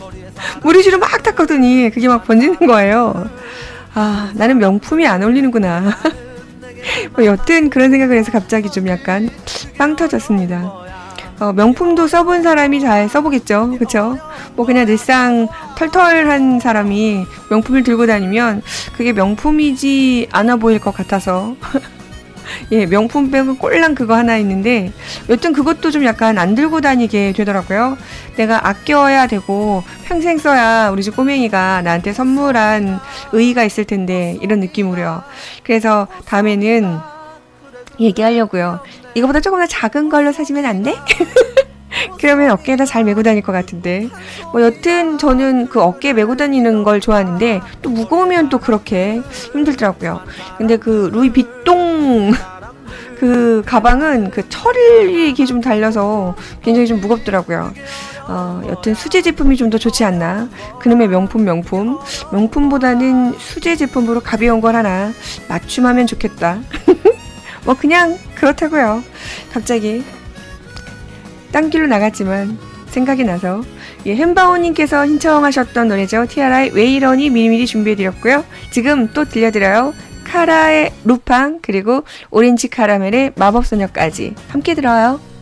물티슈로 막 닦았더니 그게 막 번지는 거예요. 아, 나는 명품이 안 어울리는구나. 뭐 여튼 그런 생각을 해서 갑자기 좀 약간 빵 터졌습니다. 명품도 써본 사람이 잘 써보겠죠. 그쵸? 뭐 그냥 늘상 털털한 사람이 명품을 들고 다니면 그게 명품이지 않아 보일 것 같아서 예, 명품 빼고 꼴랑 그거 하나 있는데 여튼 그것도 좀 약간 안 들고 다니게 되더라고요. 내가 아껴야 되고 평생 써야 우리 집 꼬맹이가 나한테 선물한 의의가 있을 텐데 이런 느낌으로요. 그래서 다음에는 얘기하려고요. 이거보다 조금 더 작은 걸로 사주면 안 돼? 그러면 어깨에다 잘 메고 다닐 것 같은데. 뭐 여튼 저는 그 어깨에 메고 다니는 걸 좋아하는데 또 무거우면 또 그렇게 힘들더라고요. 근데 그 루이비통 그 가방은 그 철이 이게 좀 달려서 굉장히 좀 무겁더라고요. 여튼 수제 제품이 좀 더 좋지 않나. 그놈의 명품보다는 수제 제품으로 가벼운 걸 하나 맞춤하면 좋겠다. 뭐 그냥 그렇다고요. 갑자기 딴 길로 나갔지만 생각이 나서 햄바오님께서 신청하셨던 노래죠. 티아라의 왜 이러니 미리미리 준비해드렸고요. 지금 또 들려드려요. 카라의 루팡 그리고 오렌지 카라멜의 마법소녀까지 함께 들어요.